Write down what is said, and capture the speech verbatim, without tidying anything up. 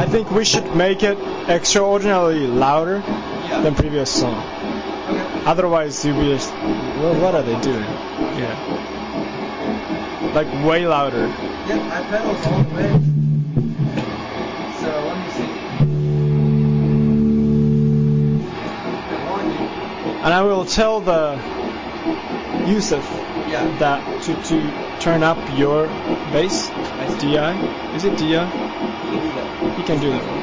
think we should make it extraordinarily louder Yeah. than previous song. Okay. Otherwise, you'll be just, well, what are they doing? Yeah. Like way louder. Yep, my pedal's all the way. So let me see. And I will tell the Yusuf Yeah. that to, to turn up your bass, I see. D I. Is it D I? You can do that. He can do that.